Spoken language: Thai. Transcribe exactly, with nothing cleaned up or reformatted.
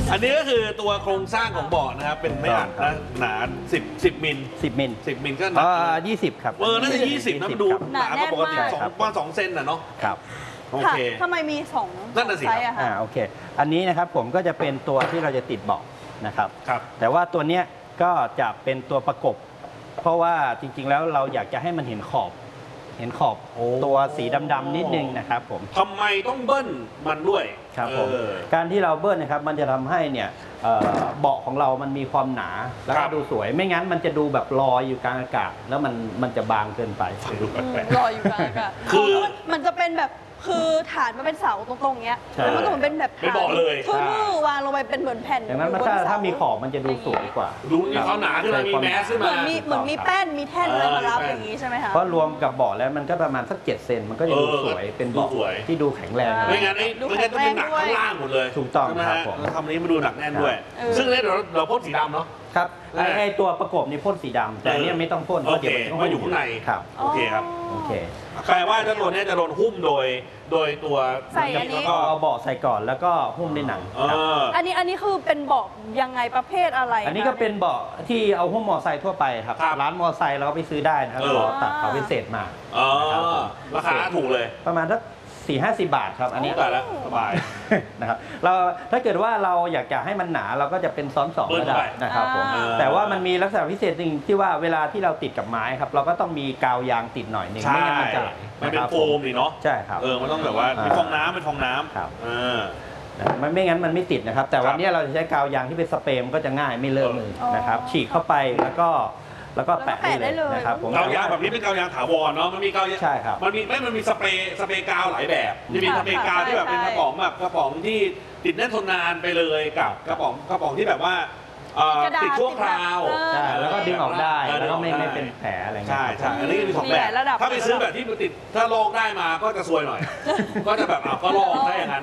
อันนี้ก็คือตัวโครงสร้างของเบาะนะครับเป็นไม่อัดนะหนาสิบ สิบมิลสิบมิลสิบมิลก็หนาอ่ายี่สิบครับเออน่าจะยี่สิบนะมันดูหนาแน่นปกติมากสองประมาณสองเซนน่ะเนาะครับโอค่ะเคทำไมมีสองนั่นน่ะสิไซส์อะอ่าคะโอเค อันนี้นะครับผมก็จะเป็นตัวที่เราจะติดเบาะนะครับครับแต่ว่าตัวเนี้ยก็จะเป็นตัวประกบ เพราะว่าจริงๆแล้วเราอยากจะให้มันเห็นขอบ เห็นขอบโอ้ตัวสีดำๆนิดนึงนะครับผมทำไมต้องเบิ้ลมันด้วยครับผมเออการที่เราเบิ้ลนะครับมันจะทำให้เนี่ยเอ่อเบาะของเรามันมีความหนาแล้วครัก็บดูสวย ไม่งั้นมันจะดูแบบลอยอยู่กลางอากาศ แล้วมันมันจะบางเกินไปดูแปอืมลกรออยู่กลางอากาศคือมันจะเป็นแบบคือฐานมันเป็นเสาตรงๆเงี้ยใช่แล้วมันก็เหมือนเป็นแบบเป็นเบาะเลยทื่อๆวางลงไปเป็นเหมือนแผ่นดังนั้นมันบถ้าเสถ้ามีขอบมันจะดูสวยกว่าๆดูมีความหนาขึ้นมามีแมสขึ้นเหมืมาอนมีเหมือนมีแป้นมีแท่นอะไรมารับอย่างนี้ใช่ไหมคะเพราะรวมกับเบาะแล้วมันก็ประมาณสักเจ็ดเซนมันก็จะดูเออสวยเป็นเบาะดูสวยที่ดูแข็งแรงใช่ไม่งั้นไอ้ดูไม่งั้นต้องเป็นหนักแข็งแรงด้วยข้างล่างหมดเลยถูกต้องใช่ไหมครับฮะผมแล้วทำนี้มาดูหนักแน่นด้วยเออซึ่งเนี่ยเราเราพ่นสีดำเนาะครับไอ้เออไอ้ตัวประกบนี่พ่นสีดำแต่อันเนี้ยไม่ต้องพ่นเพราะโอเคเดี๋ยวมันเพราะอยู่ข้างในครับโอเคครับโอเคแปลว่าเจ้าตัวเนี้ยจะโดนหุ้มโดยโดยตัวใส่อันนี้แล้วก็เอาเบาะใส่ก่อนแล้วก็หุ้มด้วยหนังเอครับออันนี้อันนี้คือเป็นเบาะยังไงประเภทอะไรอันนี้ก็เป็นเบาะที่เอาหุ้มมอไซค์ทั่วไปครับครับร้านมอไซค์เราก็ไปซื้อได้นะครับเออเราตัดเขาพิเศษมาอ๋อนะครับผมราคาถูกเลยประมาณสักสี่ห้าสิบบาทครับอันนี้แต่ละสบายนะครับเราถ้าเกิดว่าเราอยากจะให้มันหนาเราก็จะเป็นซ้อนสองเบิ้ลก็ได้ไปนะครับผมอ่าแต่ว่ามันมีลักษณะพิเศษหนึ่งที่ว่าเวลาที่เราติดกับไม้ครับเราก็ต้องมีกาวยางติดหน่อยหนึ่งใช่ไม่งั้นมันจะไหลมันเป็นะนครับโฟมนี่เนาะใช่ครับเออมันต้องแบบว่าอ่าเป็นฟองน้ำเป็นฟองน้ำครับเออนะมันไม่งั้นมันไม่ติดนะครับ แต่วันนี้เราจะใช้กาวยางที่เป็นสเปรย์มันก็จะง่ายไม่เลอะมือนะครับฉีกเข้าไปแล้วก็แล้วก็แปะได้เลยนะครับผมกาวยางแบบนี้เป็นกาวยางถาวรเนาะมันมีกาวยางใช่ครับมันมีไม่มันมีสเปรย์สเปรย์กาวหลายแบบจะมีค่ะสเปรย์กาวที่แบบเป็นใช่กระป๋องแบบกระป๋องที่ติดแน่นทนนานไปเลยกับกระป๋องกระป๋องที่แบบว่าเอ่อกระดาษติดชั่วคราวติดแบบใช่แล้วก็ดึงออกได้เออแล้วก็ไม่ดึงออกได้ไม่เป็นแผลอะไรเงี้ยใช่ใช่อันนี้มีสองมีแบหบลายระดับถ้าไปซื้อแบบที่มันติดถ้าลอกได้มาก็จะซวยหน่อย ก็จะแบบอ่ะก็ลอกได้อย่างนั้น